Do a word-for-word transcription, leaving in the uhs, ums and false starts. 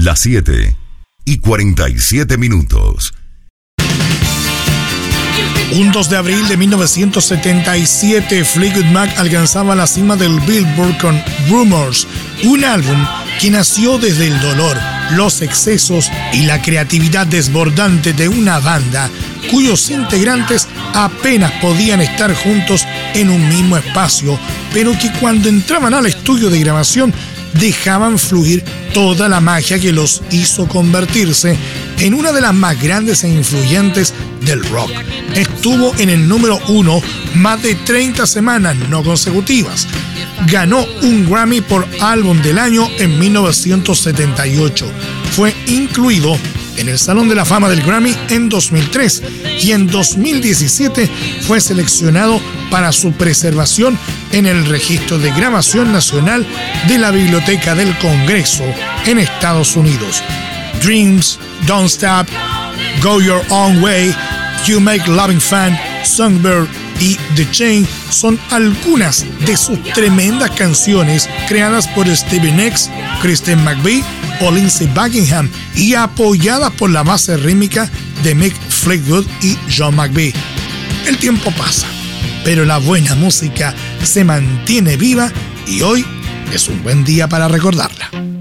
Las siete y cuarenta y siete minutos. Un dos de abril de mil novecientos setenta y siete, Fleetwood Mac alcanzaba la cima del Billboard con Rumors, un álbum que nació desde el dolor, los excesos y la creatividad desbordante de una banda cuyos integrantes apenas podían estar juntos en un mismo espacio, pero que cuando entraban al estudio de grabación dejaban fluir toda la magia que los hizo convertirse en una de las más grandes e influyentes del rock. Estuvo en el número uno más de treinta semanas no consecutivas. Ganó un Grammy por Álbum del Año en mil novecientos setenta y ocho. Fue incluido en el Salón de la Fama del Grammy en dos mil tres y en dos mil diecisiete fue seleccionado para su preservación en el Registro de Grabación Nacional de la Biblioteca del Congreso en Estados Unidos. Dreams, Don't Stop, Go Your Own Way, You Make Loving Fun, Songbird y The Chain son algunas de sus tremendas canciones creadas por Stevie Nicks, Kristen McVie o Lindsey Buckingham y apoyadas por la base rítmica de Mick Fleetwood y John McVie. El tiempo pasa, pero la buena música se mantiene viva y hoy es un buen día para recordarla.